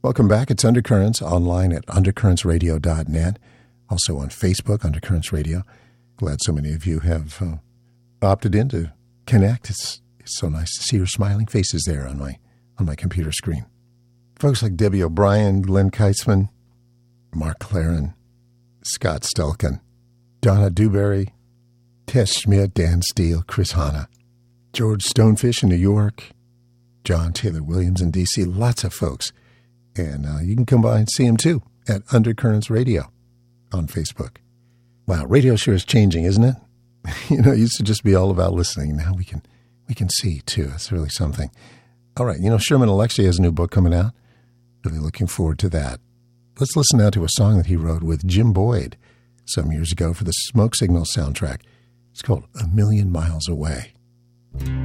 Welcome back. It's Undercurrents, online at undercurrentsradio.net. Also on Facebook, Undercurrents Radio. Glad so many of you have opted in to connect. It's so nice to see your smiling faces there on my computer screen. Folks like Debbie O'Brien, Glenn Keitzman, Mark Claren, Scott Stelkin, Donna Dewberry, Tess Schmidt, Dan Steele, Chris Hanna, George Stonefish in New York, John Taylor Williams in D.C., lots of folks. And you can come by and see them too at Undercurrents Radio on Facebook. Wow, radio sure is changing, isn't it? It used to just be all about listening. Now we can see too. It's really something. All right, Sherman Alexie has a new book coming out. Really looking forward to that. Let's listen now to a song that he wrote with Jim Boyd some years ago for the Smoke Signal soundtrack. It's called A Million Miles Away.